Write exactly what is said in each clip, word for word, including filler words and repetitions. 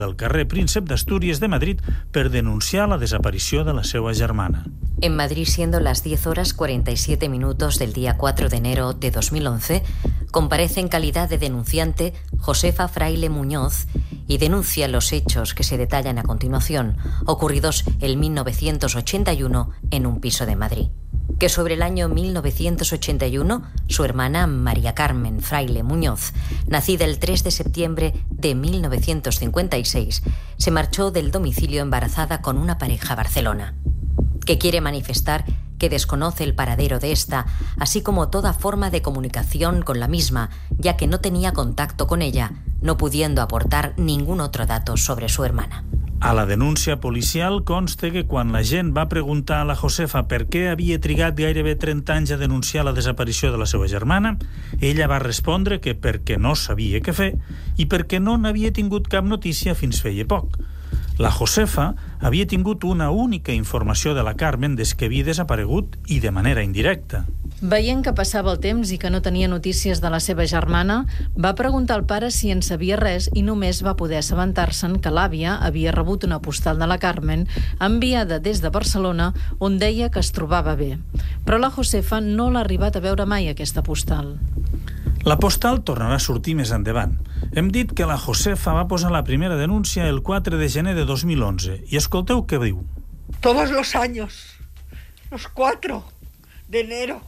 del carrer Príncep d'Astúries de Madrid per denunciar la desaparició de la seva germana. En Madrid, siendo las diez horas cuarenta y siete minutos del día cuatro de enero de dos mil once, comparece en calidad de denunciante Josefa Fraile Muñoz y denuncia los hechos que se detallan a continuación, ocurridos en mil novecientos ochenta y uno en un piso de Madrid. Que sobre el año mil novecientos ochenta y uno, su hermana María Carmen Fraile Muñoz, nacida el tres de septiembre de mil novecientos cincuenta y seis, se marchó del domicilio embarazada con una pareja a Barcelona. Que quiere manifestar que desconoce el paradero de esta, así como toda forma de comunicación con la misma, ya que no tenía contacto con ella, no pudiendo aportar ningún otro dato sobre su hermana. A la denúncia policial consta que quan la gent va preguntar a la Josefa per què havia trigat gairebé trenta anys a denunciar la desaparició de la seva germana, ella va respondre que perquè no sabia què fer i perquè no n'havia tingut cap notícia fins feia poc. La Josefa havia tingut una única informació de la Carmen des que havia desaparegut i de manera indirecta. Veient que passava el temps i que no tenia notícies de la seva germana, va preguntar al pare si en sabia res i només va poder assabentar-se'n que l'àvia havia rebut una postal de la Carmen enviada des de Barcelona on deia que es trobava bé. Però la Josefa no l'ha arribat a veure mai, aquesta postal. La postal tornarà a sortir més endavant. Hem dit que la Josefa va posar la primera denúncia el quatre de gener de dos mil onze i escolteu què diu. Todos los años, los cuatro de enero,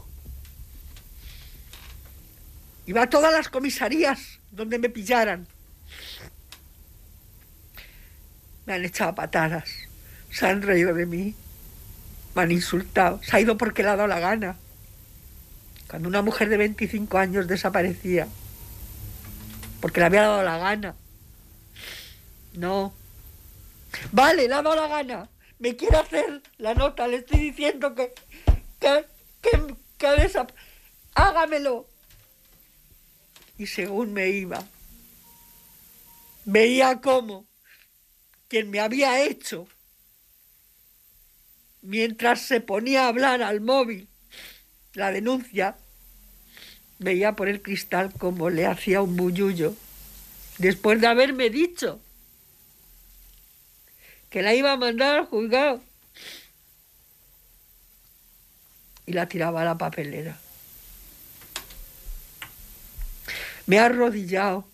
iba a todas las comisarías donde me pillaran. Me han echado patadas, se han reído de mí, me han insultado, se ha ido porque le ha dado la gana. Cuando una mujer de veinticinco años desaparecía, porque le había dado la gana. No. Vale, le ha dado la gana. Me quiere hacer la nota, le estoy diciendo que... que... que... que desap... hágamelo. Y según me iba, veía cómo quien me había hecho, mientras se ponía a hablar al móvil la denuncia, veía por el cristal cómo le hacía un bullullo después de haberme dicho que la iba a mandar al juzgado y la tiraba a la papelera. Me ha arrodillado,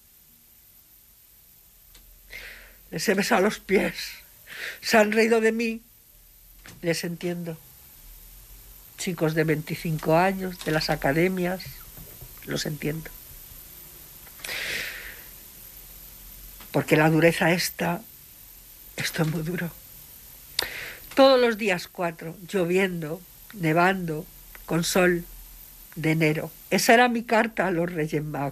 les he besado los pies, se han reído de mí, les entiendo. Chicos de veinticinco años, de las academias, los entiendo. Porque la dureza esta, esto es muy duro. Todos los días cuatro, lloviendo, nevando, con sol, de enero. Esa era mi carta a los Reyes Magos.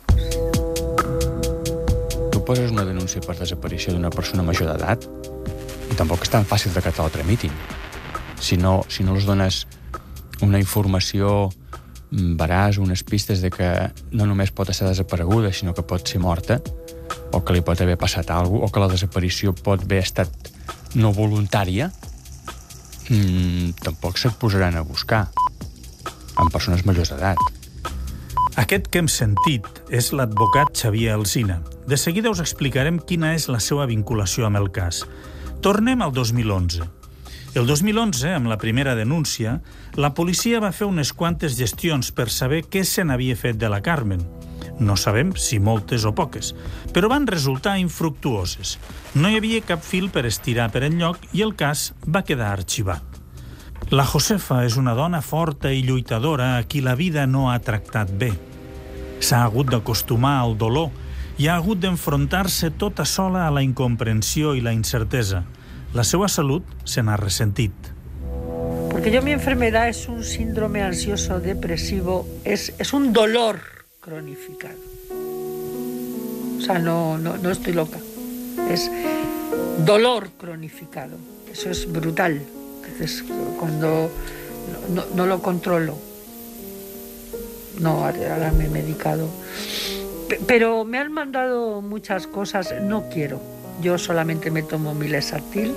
Tu poses una denúncia per desaparició d'una persona major d'edat i tampoc és tan fàcil de que te la tramitin. Si no, si no els dones una informació veraç, unes pistes de que no només pot estar desapareguda, sinó que pot ser morta, o que li pot haver passat alguna cosa, o que la desaparició pot haver estat no voluntària, mmm, tampoc se't posaran a buscar amb persones majors d'edat. Aquest que hem sentit és l'advocat Xavier Alsina. De seguida us explicarem quina és la seva vinculació amb el cas. Tornem al dos mil onze. El dos mil onze, amb la primera denúncia, la policia va fer unes quantes gestions per saber què se n'havia fet de la Carmen. No sabem si moltes o poques, però van resultar infructuoses. No hi havia cap fil per estirar per enlloc i el cas va quedar arxivat. La Josefa és una dona forta i lluitadora a qui la vida no ha tractat bé. S'ha hagut d'acostumar al dolor i ha hagut d'enfrontar-se tota sola a la incomprensió i la incertesa. La seva salut se n'ha ressentit. Porque yo mi enfermedad es un síndrome ansioso depresivo, es, es un dolor cronificado. O sea, no, no, no estoy loca. Es dolor cronificado. Eso es brutal. Entonces, cuando no, no, no lo controlo, no, ahora me he medicado. Pero me han mandado muchas cosas, no quiero. Yo solamente me tomo mi Lesatil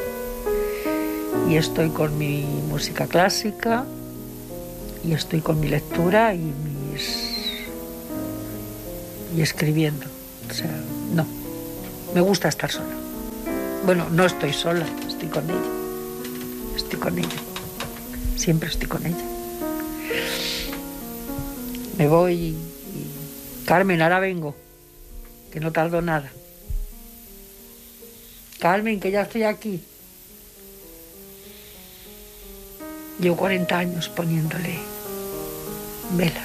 y estoy con mi música clásica y estoy con mi lectura y mis y escribiendo. O sea, no. Me gusta estar sola. Bueno, no estoy sola, estoy con ella. Estoy con ella. Siempre estoy con ella. Me voy y... y... Carmen, ahora vengo, que no tardo nada. Carmen, que ya estoy aquí. Llevo cuarenta años poniéndole velas.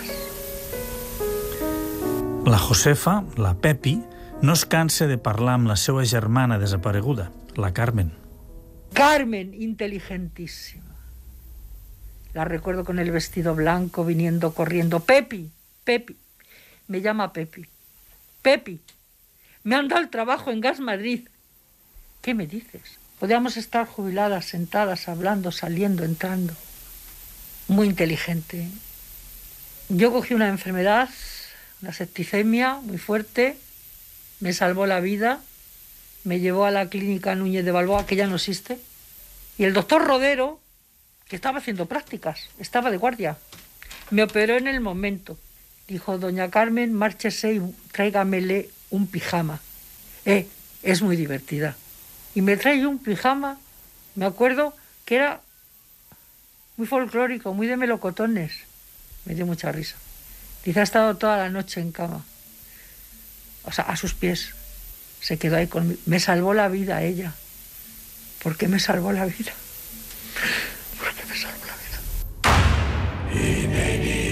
La Josefa, la Pepi, no es cansa de parlar amb la seva germana desapareguda, la Carmen. Carmen, inteligentísima. La recuerdo con el vestido blanco, viniendo corriendo. Pepi, Pepi, me llama Pepi. Pepi, me han dado el trabajo en Gas Madrid. ¿Qué me dices? Podíamos estar jubiladas, sentadas, hablando, saliendo, entrando. Muy inteligente. Yo cogí una enfermedad, una septicemia muy fuerte, me salvó la vida, me llevó a la clínica Núñez de Balboa, que ya no existe, y el doctor Rodero, que estaba haciendo prácticas, estaba de guardia, me operó en el momento. Dijo, doña Carmen, márchese y tráigamele un pijama. Eh, es muy divertida. Y me trae un pijama, me acuerdo que era muy folclórico, muy de melocotones. Me dio mucha risa. Dice, ha estado toda la noche en cama. O sea, a sus pies. Se quedó ahí conmigo. Me salvó la vida ella. ¿Por qué me salvó la vida? ¿Por qué me salvó la vida?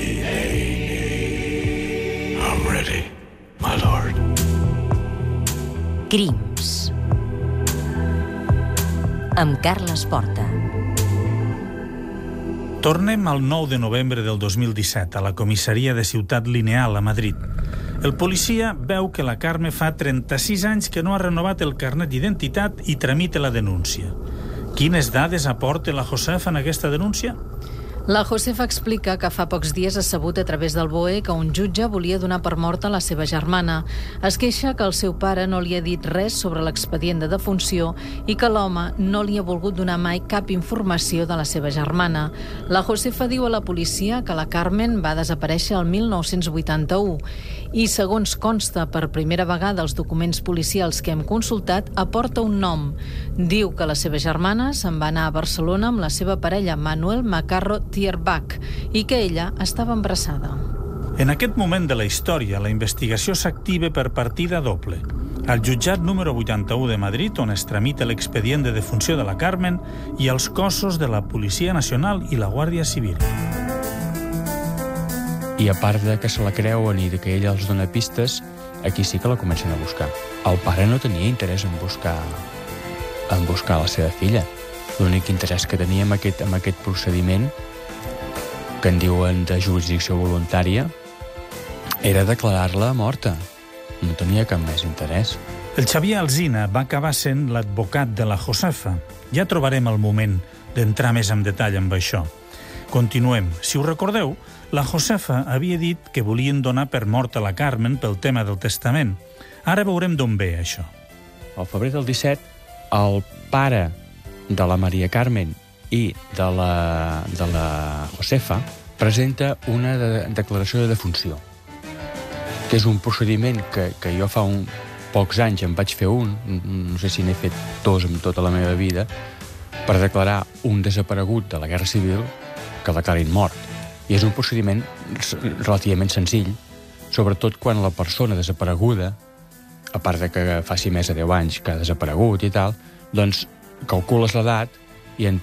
I'm ready, my lord. Crims. Amb Carles Porta. Tornem al nou de novembre del dos mil disset a la comissaria de Ciutat Lineal, a Madrid. El policia veu que la Carme fa trenta-sis anys que no ha renovat el carnet d'identitat i tramita la denúncia. Quines dades aporta la Josefa en aquesta denúncia? La Josefa explica que fa pocs dies ha sabut a través del B O E que un jutge volia donar per morta la seva germana. Es queixa que el seu pare no li ha dit res sobre l'expedient de defunció i que l'home no li ha volgut donar mai cap informació de la seva germana. La Josefa diu a la policia que la Carmen va desaparèixer el mil nou-cents vuitanta-u i, segons consta per primera vegada els documents policials que hem consultat, aporta un nom. Diu que la seva germana se'n va anar a Barcelona amb la seva parella Manuel Macarro Tierbach i que ella estava embarassada. En aquest moment de la història, la investigació s'activa per partida doble. Al jutjat número vuitanta-u de Madrid, on es tramita l'expedient de defunció de la Carmen, i als cossos de la Policia Nacional i la Guàrdia Civil. I a part de que se la creuen i de que ella els dona pistes, aquí sí que la comencen a buscar. El pare no tenia interès en buscar, en buscar la seva filla. L'únic interès que tenia en aquest, en aquest procediment, que en diuen de jurisdicció voluntària, era declarar-la morta. No tenia cap més interès. El Xavier Alsina va acabar sent l'advocat de la Josefa. Ja trobarem el moment d'entrar més en detall amb això. Continuem. Si us recordeu, la Josefa havia dit que volien donar per morta la Carmen pel tema del testament. Ara veurem d'on ve això. Al febrer del disset, el pare de la Maria Carmen i de la, de la Josefa presenta una de, declaració de defunció, que és un procediment que, que jo fa un, pocs anys en vaig fer un, no sé si n'he fet dos en tota la meva vida, per declarar un desaparegut de la Guerra Civil que declarin mort. I és un procediment relativament senzill, sobretot quan la persona desapareguda, a part de que faci més de deu anys que ha desaparegut i tal, doncs calcules l'edat i en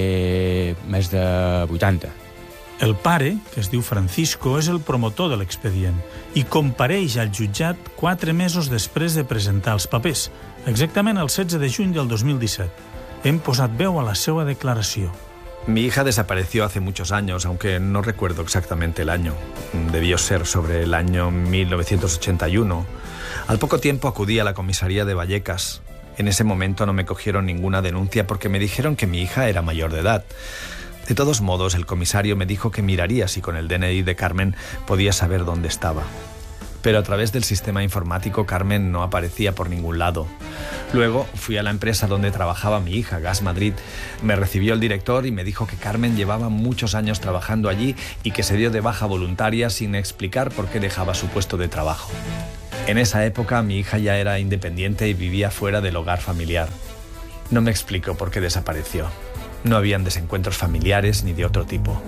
té més de vuitanta. El pare, que es diu Francisco, és el promotor de l'expedient i compareix al jutjat quatre mesos després de presentar els papers, exactament el setze de juny del dos mil disset. Hem posat veu a la seva declaració. Mi hija desapareció hace muchos años, aunque no recuerdo exactamente el año. Debió ser sobre el año mil novecientos ochenta y uno. Al poco tiempo acudí a la comisaría de Vallecas. En ese momento no me cogieron ninguna denuncia porque me dijeron que mi hija era mayor de edad. De todos modos, el comisario me dijo que miraría si con el D N I de Carmen podía saber dónde estaba. Pero a través del sistema informático Carmen no aparecía por ningún lado. Luego fui a la empresa donde trabajaba mi hija, Gas Madrid. Me recibió el director y me dijo que Carmen llevaba muchos años trabajando allí y que se dio de baja voluntaria sin explicar por qué dejaba su puesto de trabajo. En esa época mi hija ya era independiente y vivía fuera del hogar familiar. No me explico por qué desapareció. No habían desencuentros familiares ni de otro tipo.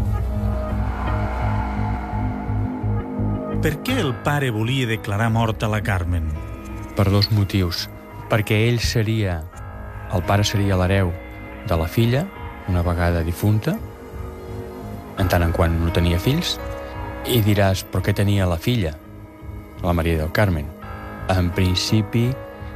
Per què el pare volia declarar morta la Carmen? Per dos motius. Perquè ell seria, el pare seria l'hereu de la filla, una vegada difunta, en tant en quant no tenia fills, i diràs, per què tenia la filla, la Maria del Carmen? En principi,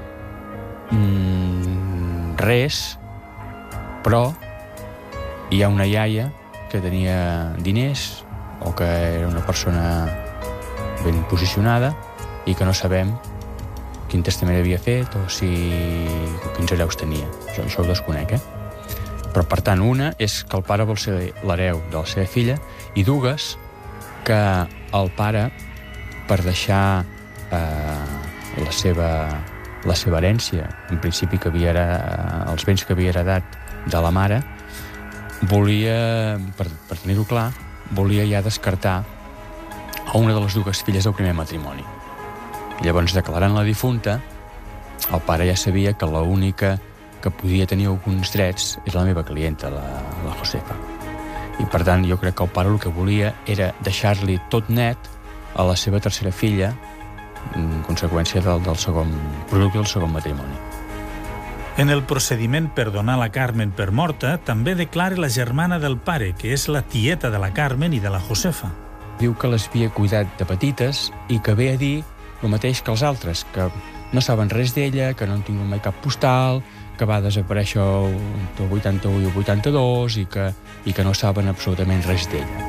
mmm, res, però hi ha una iaia que tenia diners o que era una persona ben posicionada i que no sabem quin testament havia fet o si o quins hereus tenia. Això, això ho desconec, eh? Però, per tant, una és que el pare vol ser l'hereu de la seva filla i dues, que el pare, per deixar eh, la, seva, la seva herència, en principi que havia heredat, els béns que havia heredat de la mare, volia, per, per tenir-ho clar, volia ja descartar a una de les dues filles del primer matrimoni. Llavors, declarant la difunta, el pare ja sabia que l'única que podia tenir alguns drets és la meva clienta, la, la Josefa. I, per tant, jo crec que el pare el que volia era deixar-li tot net a la seva tercera filla, en conseqüència del, del segon producte del segon matrimoni. En el procediment per donar la Carmen per morta, també declara la germana del pare, que és la tieta de la Carmen i de la Josefa. Diu que les havia cuidat de petites i que ve a dir el mateix que els altres, que no saben res d'ella, que no han tingut mai cap postal, que va desaparèixer entre el vuitanta-u i el vuitanta-dos i que, i que no saben absolutament res d'ella.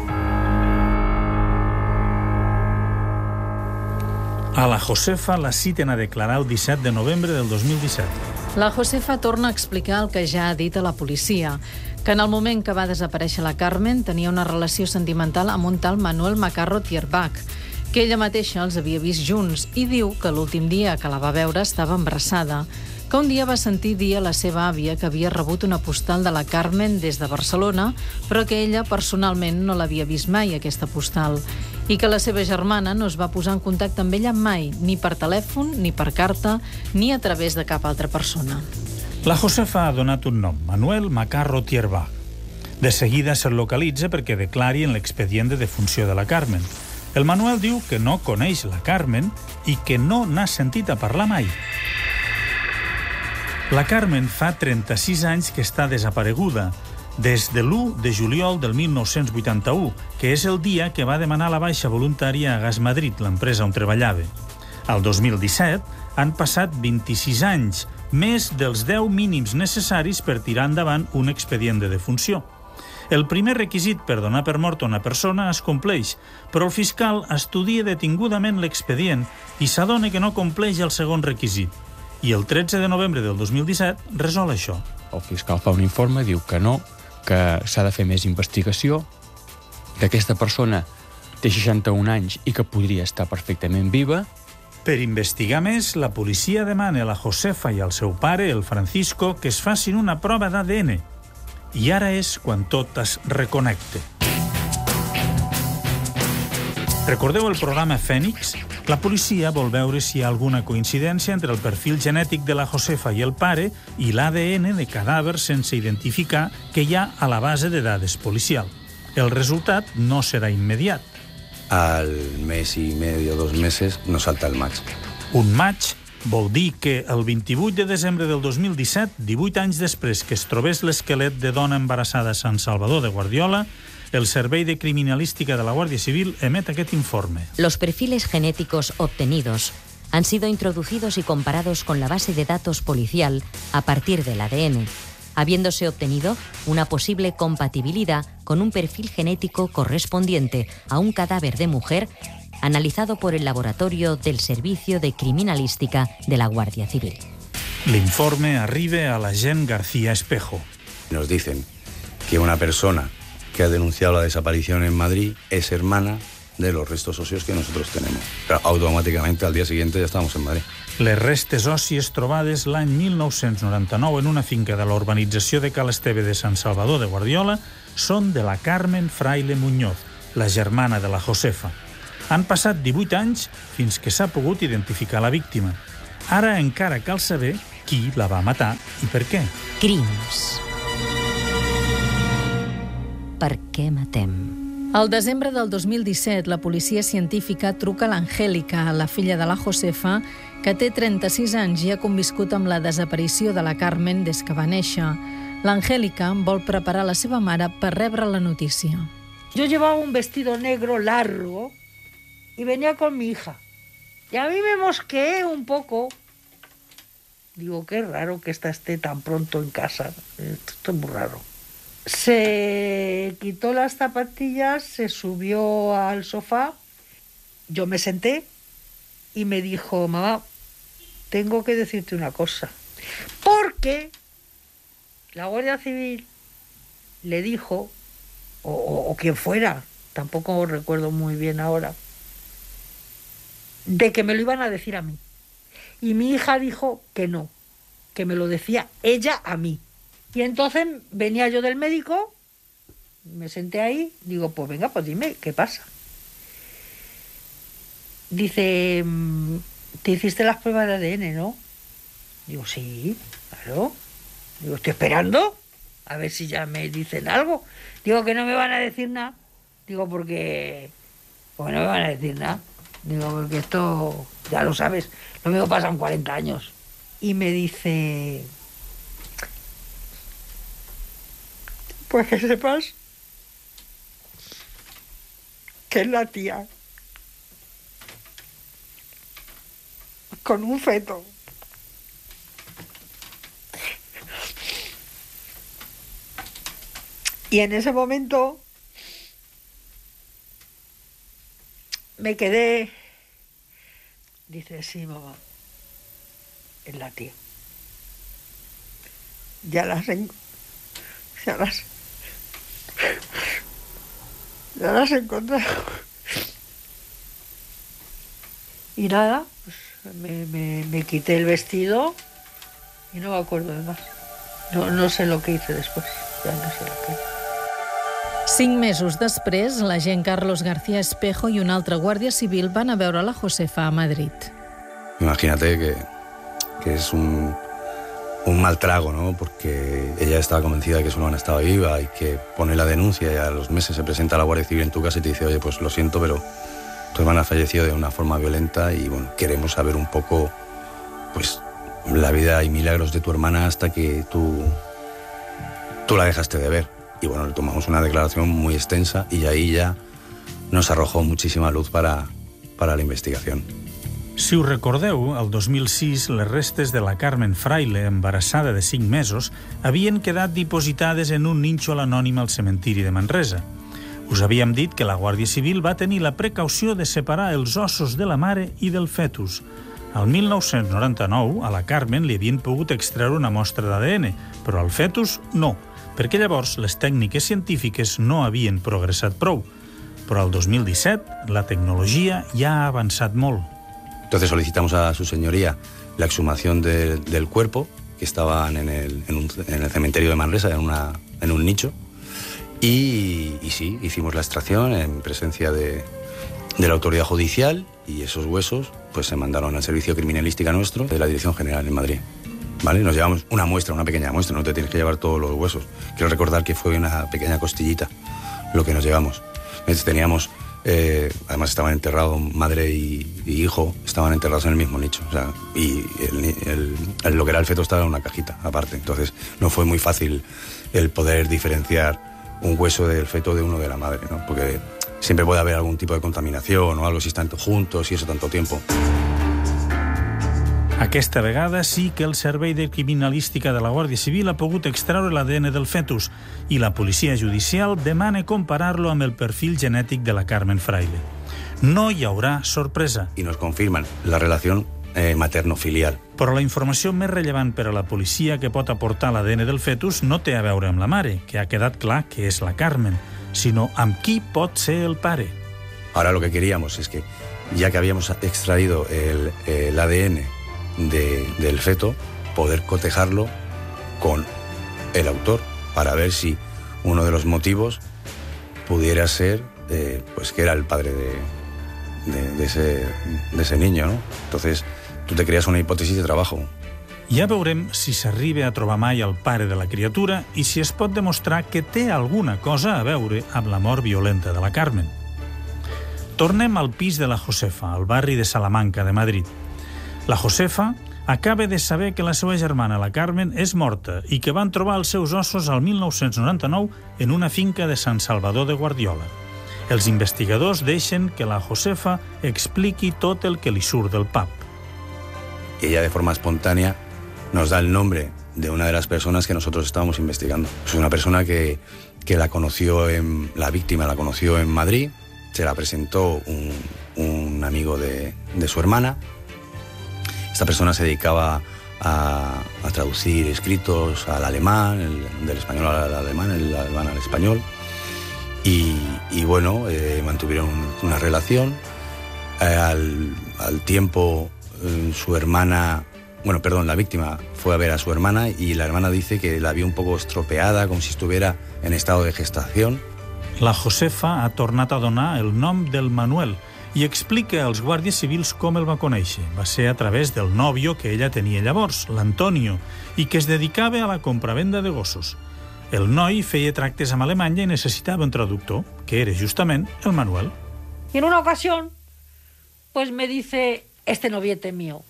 A la Josefa la citen a declarar el disset de novembre del dos mil disset. La Josefa torna a explicar el que ja ha dit a la policia, que en el moment que va desaparèixer la Carmen tenia una relació sentimental amb un tal Manuel Macarro Tierbach, que ella mateixa els havia vist junts, i diu que l'últim dia que la va veure estava embarassada, que un dia va sentir dir a la seva àvia que havia rebut una postal de la Carmen des de Barcelona, però que ella personalment no l'havia vist mai, aquesta postal, i que la seva germana no es va posar en contacte amb ella mai, ni per telèfon, ni per carta, ni a través de cap altra persona. La Josefa ha donat un nom, Manuel Macarro Tierbach. De seguida se'l localitza perquè declari en l'expedient de defunció de la Carmen. El Manuel diu que no coneix la Carmen i que no n'ha sentit a parlar mai. La Carmen fa trenta-sis anys que està desapareguda, des de l'u de juliol del mil nou-cents vuitanta-u, que és el dia que va demanar la baixa voluntària a Gas Madrid, l'empresa on treballava. Al dos mil disset han passat vint-i-sis anys, més dels deu mínims necessaris per tirar endavant un expedient de defunció. El primer requisit per donar per morta una persona es compleix, però el fiscal estudia detingudament l'expedient i s'adona que no compleix el segon requisit. I el tretze de novembre del dos mil disset resol això. El fiscal fa un informe, diu que no, que s'ha de fer més investigació, que aquesta persona té seixanta-un anys i que podria estar perfectament viva. Per investigar més, la policia demana a la Josefa i al seu pare, el Francisco, que es facin una prova d'A D N. I ara és quan tot es reconnecta. Recordeu el programa Fènix? La policia vol veure si hi ha alguna coincidència entre el perfil genètic de la Josefa i el pare i l'A D N de cadàvers sense identificar que hi ha a la base de dades policial. El resultat no serà immediat. Al mes y medio, dos meses, nos salta el match. Un match vol dir que el vint-i-vuit de desembre del dos mil disset, divuit anys després que es trobés l'esquelet de dona embarassada a Sant Salvador de Guardiola, el Servei de Criminalística de la Guàrdia Civil emet aquest informe. Los perfiles genéticos obtenidos han sido introducidos y comparados con la base de datos policial a partir del A D N, habiéndose obtenido una posible compatibilidad con un perfil genético correspondiente a un cadáver de mujer analizado por el laboratorio del Servicio de Criminalística de la Guardia Civil. L'informe arriba a l'agent García Espejo. Nos dicen que una persona que ha denunciado la desaparición en Madrid es hermana de los restos óseos que nosotros tenemos. Pero automáticamente al día siguiente ya estamos en Madrid. Les restes òssies trobades l'any mil nou-cents noranta-nou en una finca de la urbanització de Cal Esteve de Sant Salvador de Guardiola són de la Carmen Fraile Muñoz, la germana de la Josefa. Han passat divuit anys fins que s'ha pogut identificar la víctima. Ara encara cal saber qui la va matar i per què. Crims. Per què matem? Al desembre del dos mil disset, la policia científica truca a l'Angélica, la filla de la Josefa, que té trenta-sis anys i ha conviscut amb la desaparició de la Carmen des que va néixer. L'Angélica vol preparar la seva mare per rebre la notícia. Yo llevaba un vestido negro largo y venía con mi hija. Y a mí me mosqueé un poco. Digo, qué raro que esta esté tan pronto en casa. Esto es muy raro. Se quitó las zapatillas, se subió al sofá, yo me senté y me dijo, mamá, tengo que decirte una cosa. Porque la Guardia Civil le dijo, o, o, o quien fuera, tampoco recuerdo muy bien ahora, de que me lo iban a decir a mí. Y mi hija dijo que no, que me lo decía ella a mí. Y entonces venía yo del médico, me senté ahí, digo, pues venga, pues dime, ¿qué pasa? Dice, te hiciste las pruebas de A D N, ¿no? Digo, sí, claro. Digo, estoy esperando, a ver si ya me dicen algo. Digo, que no me van a decir nada. Digo, porque, porque no me van a decir nada. Digo, porque esto, ya lo sabes, lo mismo pasan cuarenta años. Y me dice... Pues que sepas que es la tía con un feto. Y en ese momento me quedé, dice, sí, mamá, es la tía. Ya las, ya las Ya las he encontrado. Y nada, pues me, me, me quité el vestido y no me acuerdo de más. No, no sé lo que hice después. Ya no sé lo que hice. Cinc mesos després, l'agent Carlos García Espejo i un altre guàrdia civil van a veure la Josefa a Madrid. Imagínate que, que es un... un mal trago, ¿no? Porque ella estaba convencida de que su hermana estaba viva y que pone la denuncia y a los meses se presenta a la Guardia Civil en tu casa y te dice, oye, pues lo siento, pero tu hermana ha fallecido de una forma violenta y, bueno, queremos saber un poco, pues, la vida y milagros de tu hermana hasta que tú, tú la dejaste de ver. Y, bueno, le tomamos una declaración muy extensa y ahí ya nos arrojó muchísima luz para, para la investigación. Si us recordeu, el dos mil sis les restes de la Carmen Fraile, embarassada de cinc mesos, havien quedat dipositades en un nínxol anònim al cementiri de Manresa. Us havíem dit que la Guàrdia Civil va tenir la precaució de separar els ossos de la mare i del fetus. Al mil nou-cents noranta-nou, a la Carmen li havien pogut extreure una mostra d'A D N, però al fetus no, perquè llavors les tècniques científiques no havien progressat prou. Però al dos mil disset la tecnologia ja ha avançat molt. Entonces solicitamos a su señoría la exhumación de, del cuerpo, que estaban en el, en, un, en el cementerio de Manresa, en, una, en un nicho, y, y sí, hicimos la extracción en presencia de, de la autoridad judicial y esos huesos pues se mandaron al servicio criminalística nuestro de la Dirección General en Madrid. ¿Vale? Nos llevamos una muestra, una pequeña muestra, no te tienes que llevar todos los huesos. Quiero recordar que fue una pequeña costillita lo que nos llevamos. Entonces teníamos... Eh, además estaban enterrados, madre y, y hijo estaban enterrados en el mismo nicho, o sea, y el, el, el, lo que era el feto estaba en una cajita aparte, entonces no fue muy fácil el poder diferenciar un hueso del feto de uno de la madre, ¿no? Porque siempre puede haber algún tipo de contaminación o algo si están juntos y eso tanto tiempo. Aquesta vegada sí que el Servei de Criminalística de la Guàrdia Civil ha pogut extreure l'A D N del fetus i la policia judicial demana comparar-lo amb el perfil genètic de la Carmen Fraile. No hi haurà sorpresa. Y nos confirman la relación eh, materno-filial. Però la informació més rellevant per a la policia que pot aportar l'A D N del fetus no té a veure amb la mare, que ha quedat clar que és la Carmen, sinó amb qui pot ser el pare. Ahora lo que queríamos es que, ya que habíamos extraído el, el A D N De, del feto, poder cotejarlo con el autor para ver si uno de los motivos pudiera ser eh, pues que era el padre de, de, de, ese, de ese niño, ¿no? Entonces tú te creas una hipótesis de trabajo Ja veurem si s'arriba a trobar mai el pare de la criatura i si es pot demostrar que té alguna cosa a veure amb la mort violenta de la Carmen. Tornem al pis de la Josefa, al barri de Salamanca de Madrid. La Josefa acaba de saber que la seva germana, la Carmen, és morta i que van trobar els seus ossos al mil nou-cents noranta-nou en una finca de Sant Salvador de Guardiola. Els investigadors deixen que la Josefa expliqui tot el que li surt del pap. Ella, de forma espontánea, nos da el nombre de una de las personas que nosotros estábamos investigando. Es una persona que, que la conoció, en, la víctima la conoció en Madrid, se la presentó un, un amigo de, de su hermana. Esta persona se dedicaba a, a traducir escritos al alemán, el, del español al alemán, el alemán al español. Y, y bueno, eh, mantuvieron una relación. Eh, al, al tiempo, eh, su hermana... Bueno, perdón, la víctima fue a ver a su hermana y la hermana dice que la vio un poco estropeada, como si estuviera en estado de gestación. La Josefa ha tornat a donar el nom del Manuel i explica als guàrdies civils com el va conèixer. Va ser a través del nòvio que ella tenia llavors, l'Antonio, i que es dedicava a la compravenda de gossos. El noi feia tractes amb Alemanya i necessitava un traductor, que era justament el Manuel. Y en una ocasión, pues me dice este noviete mío: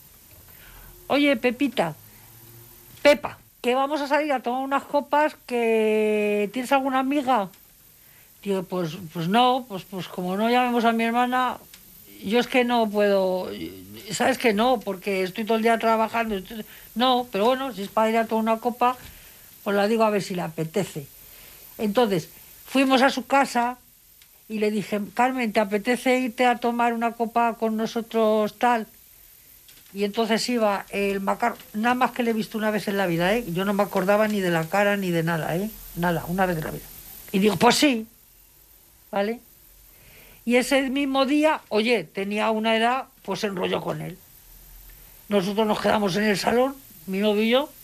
oye, Pepita, Pepa, que vamos a salir a tomar unas copas, que ¿tienes alguna amiga? Digo, pues, pues no, pues, pues como no llamemos a mi hermana, yo es que no puedo, ¿sabes que no? Porque estoy todo el día trabajando, estoy... no, pero bueno, si es para ir a tomar una copa, pues la digo a ver si le apetece. Entonces, fuimos a su casa y le dije: Carmen, ¿te apetece irte a tomar una copa con nosotros tal? Y entonces iba el Macarro, nada más que le he visto una vez en la vida, ¿eh? Yo no me acordaba ni de la cara ni de nada, ¿eh? Nada, una vez en la vida. Y digo, pues sí, ¿vale? Y ese mismo día, oye, tenía una edad, pues se enrolló con él. Nosotros nos quedamos en el salón, mi novio y yo.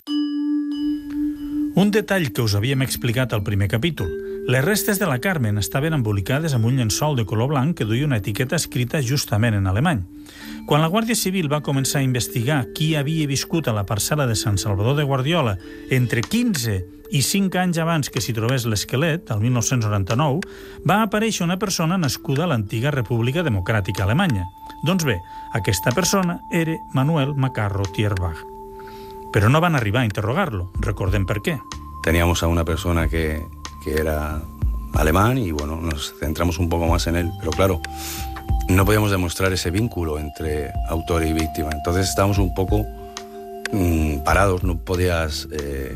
Un detall que us havíem explicat al primer capítol. Les restes de la Carmen estaven embolicades amb un llençol de color blanc que duia una etiqueta escrita justament en alemany. Quan la Guàrdia Civil va començar a investigar qui havia viscut a la parcel·la de Sant Salvador de Guardiola entre quinze i cinc anys abans que s'hi trobés l'esquelet, el mil nou-cents noranta-nou, va aparèixer una persona nascuda a l'antiga República Democràtica Alemanya. Doncs bé, aquesta persona era Manuel Macarro Tierbach. Però no van arribar a interrogar-lo. Recordem per què. Teníamos a una persona que, que era alemán y bueno, nos centramos un poco más en él, pero claro, no podíamos demostrar ese vínculo entre autor y víctima. Entonces estábamos un poco mmm, parados, no podías, eh,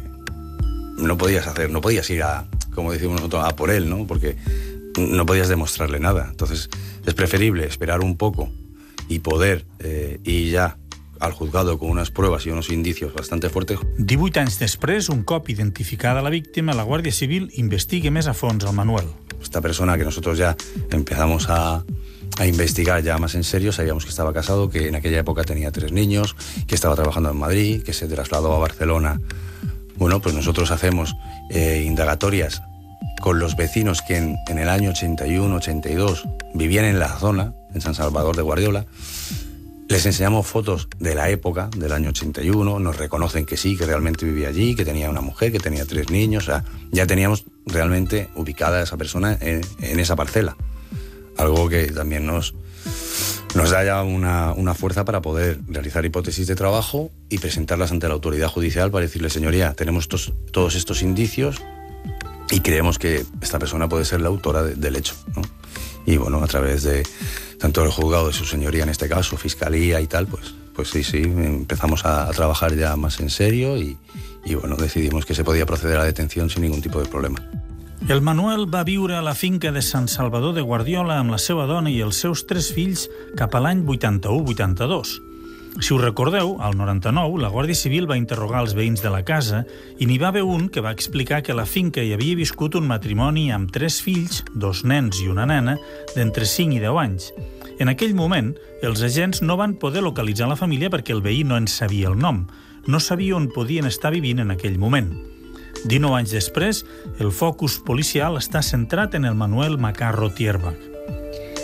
no podías hacer, no podías ir a, como decimos nosotros, a por él, ¿no? Porque no podías demostrarle nada. Entonces es preferible esperar un poco y poder eh, ir ya al juzgado con unas pruebas y unos indicios bastante fuertes. divuit anys després, un cop identificada la víctima, la Guàrdia Civil investiga més a fons el Manuel. Esta persona que nosotros ya empezamos a, a investigar ya más en serio, sabíamos que estaba casado, que en aquella época tenía tres niños, que estaba trabajando en Madrid, que se trasladó a Barcelona. Bueno, pues nosotros hacemos eh, indagatorias con los vecinos que en, en el año ochenta y uno, ochenta y dos vivían en la zona, en San Salvador de Guardiola. Les enseñamos fotos de la época, del año ochenta y uno, nos reconocen que sí, que realmente vivía allí, que tenía una mujer, que tenía tres niños, o sea, ya teníamos realmente ubicada a esa persona en, en esa parcela. Algo que también nos, nos da ya una, una fuerza para poder realizar hipótesis de trabajo y presentarlas ante la autoridad judicial para decirle: señoría, tenemos estos, todos estos indicios y creemos que esta persona puede ser la autora de, del hecho, ¿no? Y bueno, a través de tanto el juzgado de su señoría, en este caso, fiscalía y tal, pues, pues sí, sí, empezamos a, a trabajar ya más en serio y, y bueno, decidimos que se podía proceder a la detención sin ningún tipo de problema. El Manuel va viure a la finca de Sant Salvador de Guardiola amb la seva dona i els seus tres fills cap a l'any vuitanta-u vuitanta-dos. Si us recordeu, al noranta-nou, la Guàrdia Civil va interrogar els veïns de la casa i n'hi va haver un que va explicar que a la finca hi havia viscut un matrimoni amb tres fills, dos nens i una nena, d'entre cinc i deu anys. En aquell moment, els agents no van poder localitzar la família perquè el veí no en sabia el nom. No sabia on podien estar vivint en aquell moment. dinou anys després, el focus policial està centrat en el Manuel Macarro Tierbach.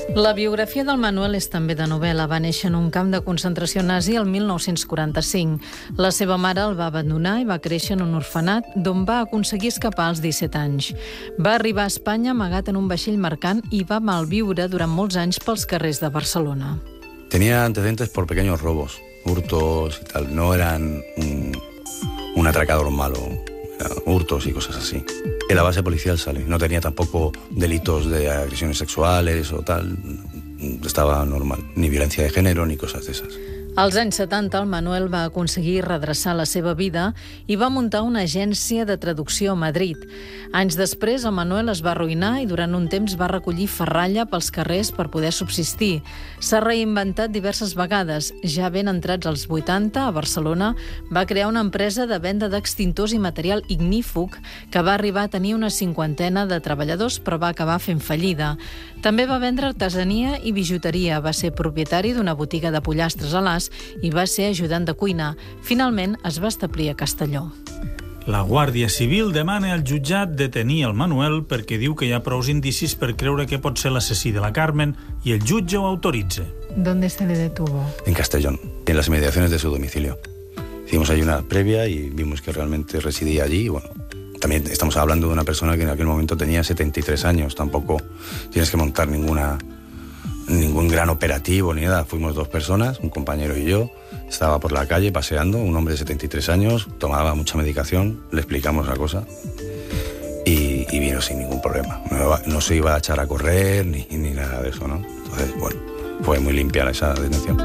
La biografia del Manuel és també de novel·la. Va néixer en un camp de concentració nazi el mil nou-cents quaranta-cinc. La seva mare el va abandonar i va créixer en un orfenat d'on va aconseguir escapar als disset anys. Va arribar a Espanya amagat en un vaixell mercant i va malviure durant molts anys pels carrers de Barcelona. Tenía antecedentes por pequeños robos, hurtos y tal. No eran un, un atracador malo, hurtos y cosas así. En la base policial sale. No tenía tampoco delitos de agresiones sexuales o tal. Estava normal. Ni violencia de género ni cosas de esas. Als anys setanta, el Manuel va aconseguir redreçar la seva vida i va muntar una agència de traducció a Madrid. Anys després, el Manuel es va arruïnar i durant un temps va recollir ferralla pels carrers per poder subsistir. S'ha reinventat diverses vegades. Ja ben entrats als vuitanta, a Barcelona, va crear una empresa de venda d'extintors i material ignífug que va arribar a tenir una cinquantena de treballadors, però va acabar fent fallida. També va vendre artesania i bijuteria. Va ser propietari d'una botiga de pollastres a l'As i va ser ajudant de cuina. Finalment es va establir a Castelló. La Guàrdia Civil demana al jutjat detenir el Manuel perquè diu que hi ha prous indicis per creure que pot ser l'assassí de la Carmen i el jutge ho autoritza. ¿Dónde se le detuvo? En Castellón, en las inmediaciones de su domicilio. Hicimos ahí una previa y vimos que realmente residía allí. Y bueno, también estamos hablando de una persona que en aquel momento tenía setenta y tres años. Tampoco tienes que montar ninguna... ningún gran operativo ni nada. Fuimos dos personas, un compañero y yo. Estaba por la calle paseando, un hombre de setenta y tres años, tomaba mucha medicación, le explicamos la cosa y, y vino sin ningún problema. No, no se iba a echar a correr ni, ni nada de eso, ¿no? Entonces, bueno, fue muy limpia esa detención.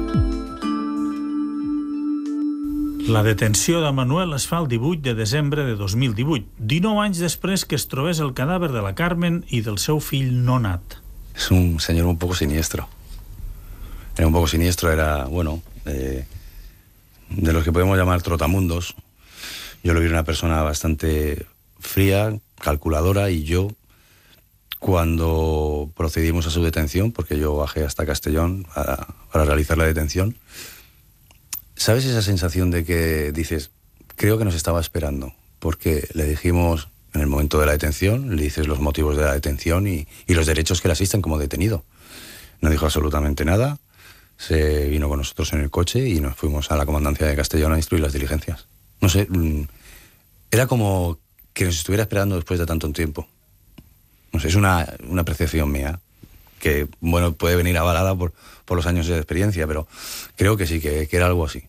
La detenció de Manuel es fa el divuit de desembre de dos mil divuit, dinou anys després que es trobés el cadàver de la Carmen i del seu fill no nat. Es un señor un poco siniestro. Era un poco siniestro, era, bueno, eh, de los que podemos llamar trotamundos. Yo lo vi una persona bastante fría, calculadora, y yo, cuando procedimos a su detención, porque yo bajé hasta Castellón para, para realizar la detención, ¿sabes esa sensación de que dices, creo que nos estaba esperando? Porque le dijimos... En el momento de la detención, le dices los motivos de la detención y, y los derechos que le asisten como detenido. No dijo absolutamente nada, se vino con nosotros en el coche y nos fuimos a la comandancia de Castellón a instruir las diligencias. No sé, era como que nos estuviera esperando después de tanto tiempo. No sé, es una, una apreciación mía, que bueno, puede venir avalada por, por los años de experiencia, pero creo que sí, que, que era algo así.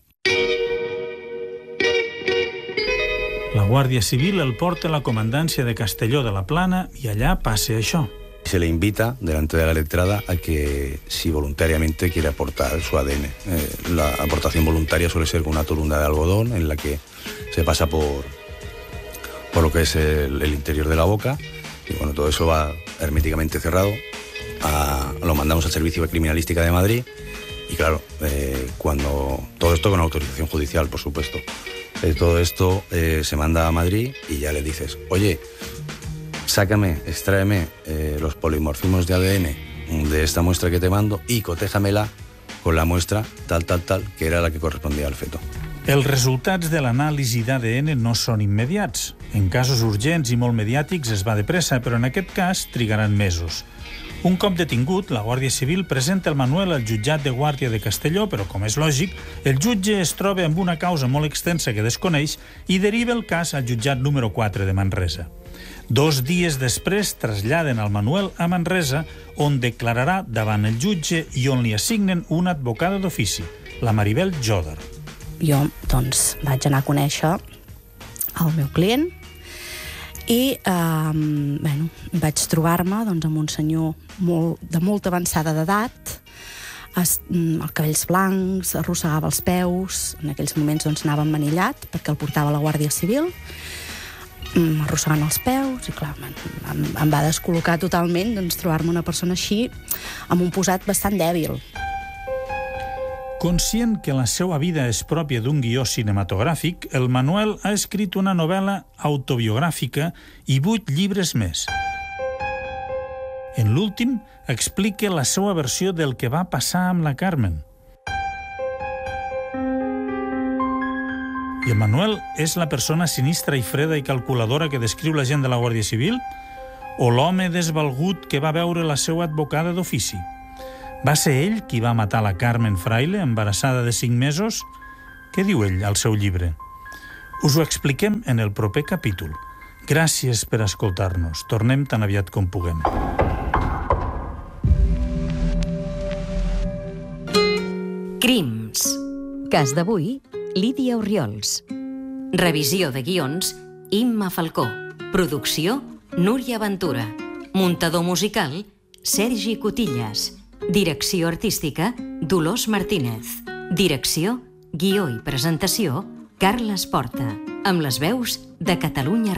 La Guàrdia Civil el porta a la comandància de Castelló de la Plana y allá pase això. Se le invita delante de la letrada a que si voluntariamente quiere aportar su A D N. Eh, la aportación voluntaria suele ser con una torunda de algodón en la que se pasa por, por lo que es el, el interior de la boca y bueno, todo eso va herméticamente cerrado. A, lo mandamos al Servicio de Criminalística de Madrid y claro, eh, cuando todo esto con autorización judicial, por supuesto. Eh, todo esto eh, se manda a Madrid y ya le dices, oye, sácame, extráeme eh, los polimorfismos de A D N de esta muestra que te mando y cotéjamela con la muestra tal, tal, tal, que era la que correspondía al feto. Els resultats de l'anàlisi d'A D N no són immediats. En casos urgents i molt mediàtics es va de pressa, però en aquest cas trigaran mesos. Un cop detingut, la Guàrdia Civil presenta el Manuel al jutjat de Guàrdia de Castelló, però, com és lògic, el jutge es troba amb una causa molt extensa que desconeix i deriva el cas al jutjat número quatre de Manresa. Dos dies després traslladen el Manuel a Manresa, on declararà davant el jutge i on li assignen una advocada d'ofici, la Maribel Joder. Jo, doncs, vaig anar a conèixer el meu client i eh, bueno, vaig trobar-me doncs, amb un senyor molt, de molta avançada d'edat, el cabells blancs, arrossegava els peus, en aquells moments doncs, anava emmanillat perquè el portava la Guàrdia Civil, arrossegant els peus, i clar, em, em va descol·locar totalment doncs, trobar-me una persona així amb un posat bastant dèbil. Conscient que la seva vida és pròpia d'un guió cinematogràfic, el Manuel ha escrit una novel·la autobiogràfica i vuit llibres més. En l'últim, explica la seva versió del que va passar amb la Carmen. I el Manuel és la persona sinistra i freda i calculadora que descriu la gent de la Guàrdia Civil? o l'home desvalgut que va veure la seva advocada d'ofici? Va ser ell qui va matar la Carmen Fraile, embarassada de cinc mesos? Què diu ell al seu llibre? Us ho expliquem en el proper capítol. Gràcies per escoltar-nos. Tornem tan aviat com puguem. Crims. Cas d'avui, Lídia Orriols. Revisió de guions, Imma Falcó. Producció, Núria Ventura. Muntador musical, Sergi Cotillas. Direcció artística, Dolors Martínez. Direcció, guió i presentació, Carles Porta. Amb les veus de Catalunya